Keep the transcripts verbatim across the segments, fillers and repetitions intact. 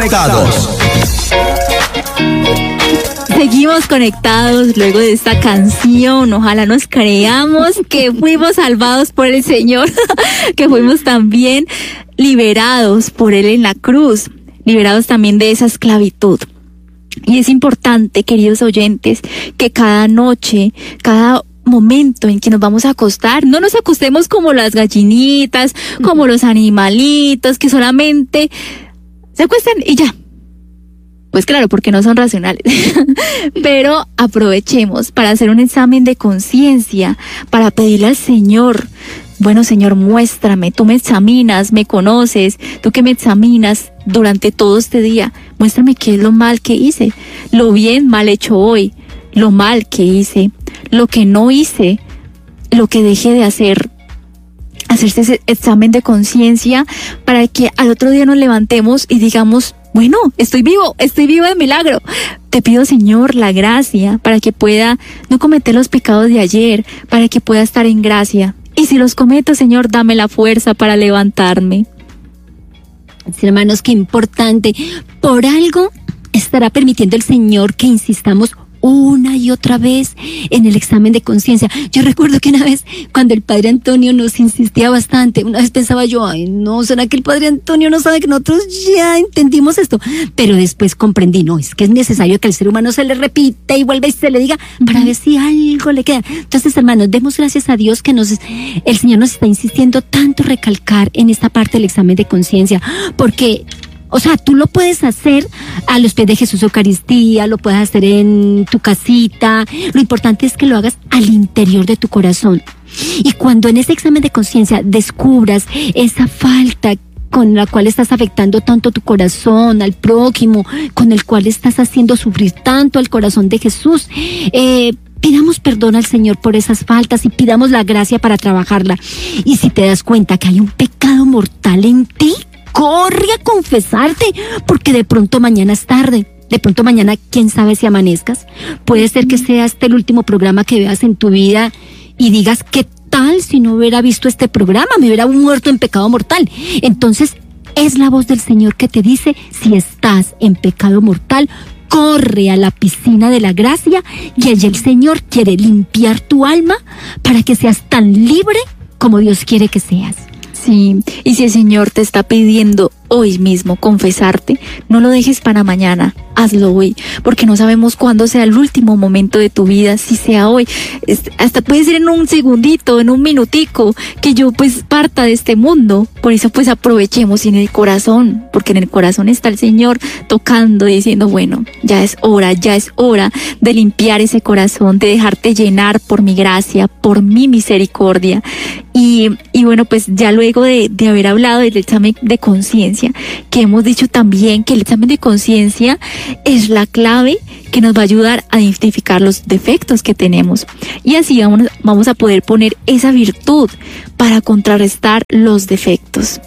Conectados. Seguimos conectados luego de esta canción. Ojalá nos creamos que fuimos salvados por el Señor, que fuimos también liberados por Él en la cruz, liberados también de esa esclavitud. Y es importante, queridos oyentes, que cada noche, cada momento en que nos vamos a acostar, no nos acostemos como las gallinitas, como los animalitos, que solamente se acuestan y ya. Pues claro, porque no son racionales. Pero aprovechemos para hacer un examen de conciencia, para pedirle al Señor, bueno, Señor, muéstrame, tú me examinas, me conoces, tú que me examinas durante todo este día, muéstrame qué es lo mal que hice, lo bien mal hecho hoy, lo mal que hice, lo que no hice, lo que dejé de hacer. Hacerse ese examen de conciencia para que al otro día nos levantemos y digamos, bueno, estoy vivo, estoy vivo de milagro. Te pido, Señor, la gracia para que pueda no cometer los pecados de ayer, para que pueda estar en gracia. Y si los cometo, Señor, dame la fuerza para levantarme. Hermanos, qué importante. Por algo estará permitiendo el Señor que insistamos una y otra vez en el examen de conciencia. Yo recuerdo que una vez, cuando el Padre Antonio nos insistía bastante, una vez pensaba yo, ay, no, ¿será que el Padre Antonio no sabe que nosotros ya entendimos esto? Pero después comprendí, no, es que es necesario que al ser humano se le repita y vuelva y se le diga para ver si algo le queda. Entonces, hermanos, demos gracias a Dios que nos, el Señor nos está insistiendo tanto recalcar en esta parte del examen de conciencia, porque o sea, tú lo puedes hacer a los pies de Jesús Eucaristía, lo puedes hacer en tu casita. Lo importante es que lo hagas al interior de tu corazón. Y cuando en ese examen de conciencia descubras esa falta con la cual estás afectando tanto tu corazón, al prójimo, con el cual estás haciendo sufrir tanto al corazón de Jesús, eh, pidamos perdón al Señor por esas faltas y pidamos la gracia para trabajarla. Y si te das cuenta que hay un pecado mortal en ti, corre a confesarte, porque de pronto mañana es tarde. De pronto mañana, quién sabe si amanezcas. Puede ser que sea este el último programa que veas en tu vida y digas, ¿qué tal si no hubiera visto este programa? Me hubiera muerto en pecado mortal. Entonces, es la voz del Señor que te dice, si estás en pecado mortal, corre a la piscina de la gracia y allí el Señor quiere limpiar tu alma para que seas tan libre como Dios quiere que seas. Sí, y si el Señor te está pidiendo hoy mismo confesarte, no lo dejes para mañana, hazlo hoy, porque no sabemos cuándo sea el último momento de tu vida, si sea hoy, hasta puede ser en un segundito, en un minutico, que yo pues parta de este mundo. Por eso pues aprovechemos en el corazón, porque en el corazón está el Señor tocando y diciendo, bueno, ya es hora, ya es hora de limpiar ese corazón, de dejarte llenar por mi gracia, por mi misericordia. Y, y bueno, pues ya luego de, de haber hablado del examen de conciencia, que hemos dicho también que el examen de conciencia es la clave que nos va a ayudar a identificar los defectos que tenemos. Y así vamos, vamos a poder poner esa virtud para contrarrestar los defectos.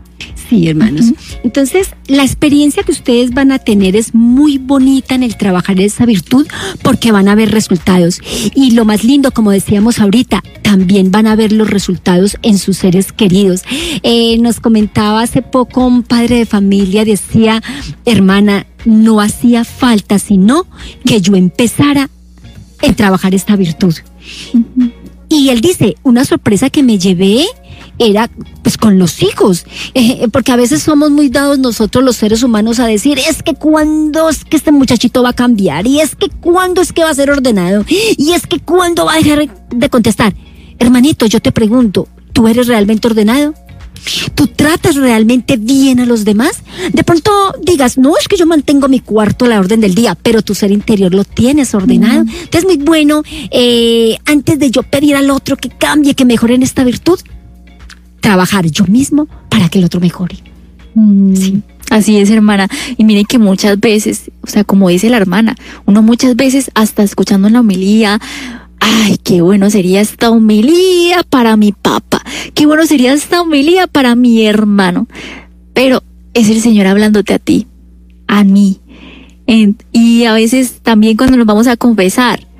Sí, hermanos. Uh-huh. Entonces, la experiencia que ustedes van a tener es muy bonita en el trabajar esa virtud porque van a ver resultados. Y lo más lindo, como decíamos ahorita, también van a ver los resultados en sus seres queridos. Eh, nos comentaba hace poco un padre de familia, decía, hermana, no hacía falta sino que yo empezara en trabajar esta virtud. Uh-huh. Y él dice, una sorpresa que me llevé era pues con los hijos, eh, porque a veces somos muy dados nosotros los seres humanos a decir, es que cuándo es que este muchachito va a cambiar, y es que cuándo es que va a ser ordenado, y es que cuándo va a dejar de contestar. Hermanito, yo te pregunto, ¿tú eres realmente ordenado? ¿Tú tratas realmente bien a los demás? De pronto digas, no, es que yo mantengo mi cuarto a la orden del día, pero tu ser interior lo tienes ordenado. Uh-huh. Entonces, muy bueno, eh, antes de yo pedir al otro que cambie, que mejore en esta virtud, trabajar yo mismo para que el otro mejore. Mm, sí. Así es, hermana. Y miren que muchas veces, o sea, como dice la hermana, uno muchas veces hasta escuchando en la homilía, ay, qué bueno sería esta homilía para mi papá, qué bueno sería esta homilía para mi hermano. Pero es el Señor hablándote a ti, a mí. En, y a veces también cuando nos vamos a confesar,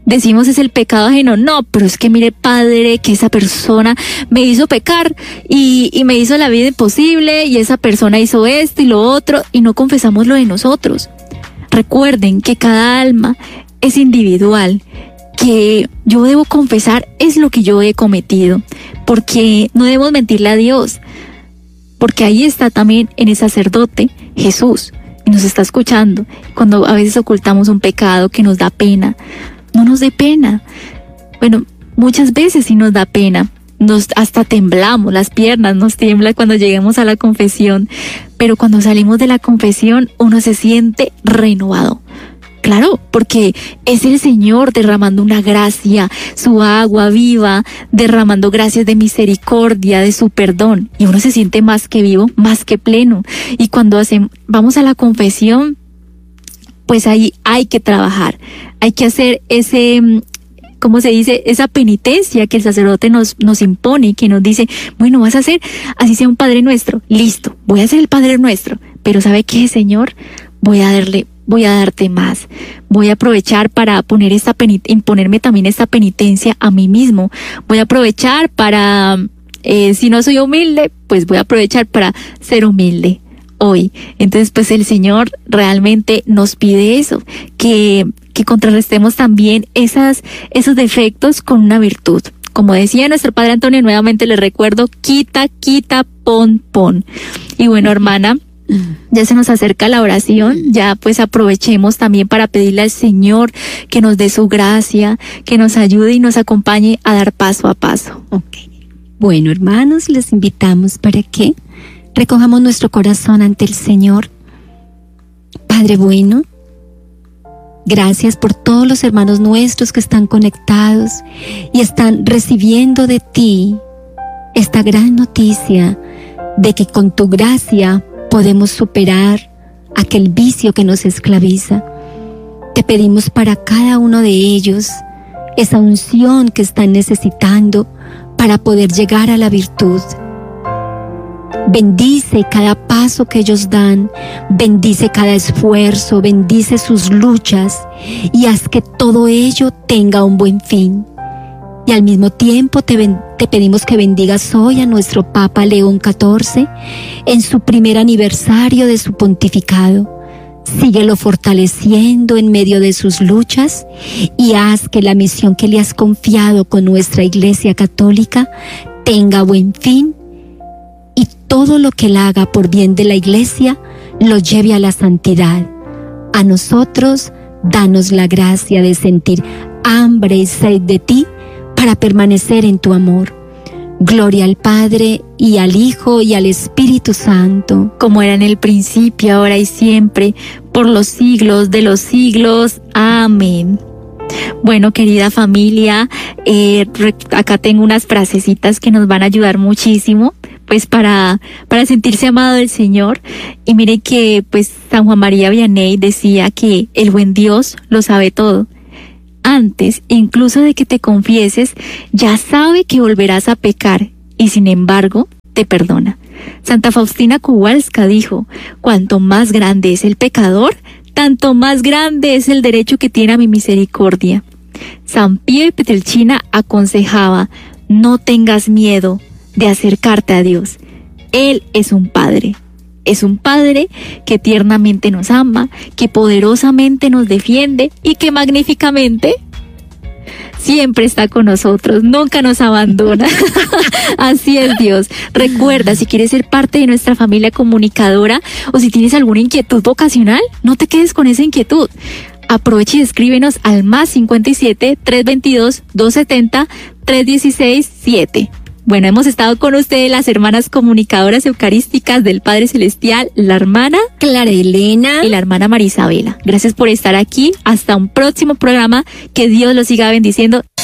decimos es el pecado ajeno. No, pero es que mire, Padre, que esa persona me hizo pecar y, y me hizo la vida imposible y esa persona hizo esto y lo otro y no confesamos lo de nosotros. Recuerden que cada alma es individual, que yo debo confesar es lo que yo he cometido, porque no debemos mentirle a Dios, porque ahí está también en el sacerdote Jesús y nos está escuchando. Cuando a veces ocultamos un pecado que nos da pena, no nos dé pena. Bueno, muchas veces sí nos da pena, nos hasta temblamos, las piernas nos tiemblan cuando lleguemos a la confesión, pero cuando salimos de la confesión uno se siente renovado. Claro, porque es el Señor derramando una gracia, su agua viva, derramando gracias de misericordia, de su perdón, y uno se siente más que vivo, más que pleno. Y cuando hacemos, vamos a la confesión, pues ahí hay que trabajar, hay que hacer ese, ¿cómo se dice? Esa penitencia que el sacerdote nos, nos impone, que nos dice, bueno, vas a hacer, así sea un Padre Nuestro, listo, voy a hacer el Padre Nuestro, pero ¿sabe qué, Señor? Voy a darle, voy a darte más, voy a aprovechar para poner esta penit- imponerme también esta penitencia a mí mismo, voy a aprovechar para, eh, si no soy humilde, pues voy a aprovechar para ser humilde hoy. Entonces, pues el Señor realmente nos pide eso, que, que contrarrestemos también esas, esos defectos con una virtud. Como decía nuestro Padre Antonio, nuevamente les recuerdo, quita, quita, pon, pon. Y bueno, hermana, ya se nos acerca la oración, ya pues aprovechemos también para pedirle al Señor que nos dé su gracia, que nos ayude y nos acompañe a dar paso a paso. Okay. Bueno, hermanos, les invitamos para que recojamos nuestro corazón ante el Señor. Padre bueno, gracias por todos los hermanos nuestros que están conectados y están recibiendo de ti esta gran noticia de que con tu gracia podemos superar aquel vicio que nos esclaviza. Te pedimos para cada uno de ellos esa unción que están necesitando para poder llegar a la virtud. Bendice cada paso que ellos dan, bendice cada esfuerzo, bendice sus luchas y haz que todo ello tenga un buen fin. Y al mismo tiempo te, ben- te pedimos que bendigas hoy a nuestro Papa León catorce en su primer aniversario de su pontificado. Síguelo fortaleciendo en medio de sus luchas y haz que la misión que le has confiado con nuestra Iglesia Católica tenga buen fin y todo lo que él haga por bien de la Iglesia lo lleve a la santidad. A nosotros, danos la gracia de sentir hambre y sed de ti para permanecer en tu amor. Gloria al Padre, y al Hijo, y al Espíritu Santo. Como era en el principio, ahora y siempre, por los siglos de los siglos. Amén. Bueno, querida familia, eh, acá tengo unas frasecitas que nos van a ayudar muchísimo, pues para, para sentirse amado del Señor. Y mire que, pues, San Juan María Vianney decía que el buen Dios lo sabe todo. Antes, incluso de que te confieses, ya sabe que volverás a pecar y sin embargo te perdona. Santa Faustina Kowalska dijo, cuanto más grande es el pecador, tanto más grande es el derecho que tiene a mi misericordia. San Pío de Pietrelcina aconsejaba, no tengas miedo de acercarte a Dios. Él es un Padre. Es un Padre que tiernamente nos ama, que poderosamente nos defiende y que magníficamente siempre está con nosotros, nunca nos abandona. Así es Dios. Recuerda, si quieres ser parte de nuestra familia comunicadora o si tienes alguna inquietud vocacional, no te quedes con esa inquietud. Aprovecha y escríbenos al más cincuenta y siete, trescientos veintidós, doscientos setenta, trescientos dieciséis, siete. Bueno, hemos estado con ustedes las hermanas comunicadoras eucarísticas del Padre Celestial, la hermana Clara Elena y la hermana María Isabela. Gracias por estar aquí. Hasta un próximo programa. Que Dios los siga bendiciendo.